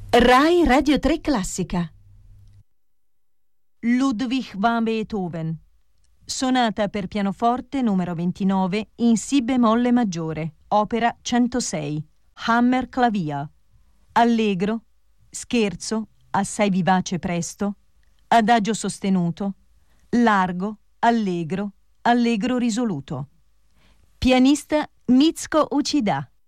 Rai Radio 3 Classica. Ludwig van Beethoven. Sonata per pianoforte numero 29 in Si bemolle maggiore, opera 106, Hammer Clavia. Allegro, scherzo, assai vivace presto, adagio sostenuto, largo, allegro, allegro risoluto. Pianista Mitsuko Uchida.